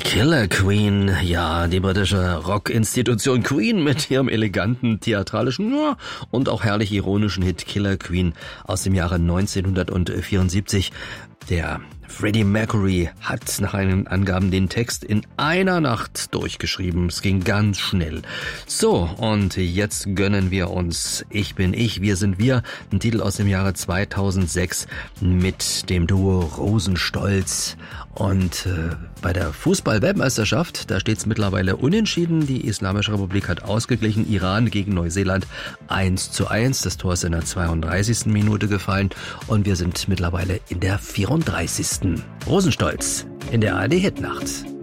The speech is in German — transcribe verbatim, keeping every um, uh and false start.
Killer Queen, ja, die britische Rockinstitution Queen mit ihrem eleganten, theatralischen ja, und auch herrlich ironischen Hit Killer Queen aus dem Jahre neunzehnhundertvierundsiebzig. Der Freddie Mercury hat nach eigenen Angaben den Text in einer Nacht durchgeschrieben. Es ging ganz schnell. So, und jetzt gönnen wir uns Ich bin ich, wir sind wir, ein Titel aus dem Jahre zweitausendsechs mit dem Duo Rosenstolz. Und äh, bei der Fußball-Weltmeisterschaft, da steht es mittlerweile unentschieden. Die Islamische Republik hat ausgeglichen, Iran gegen Neuseeland eins zu eins. Das Tor ist in der zweiunddreißigsten Minute gefallen und wir sind mittlerweile in der vierunddreißigsten Rosenstolz in der A R D Hitnacht.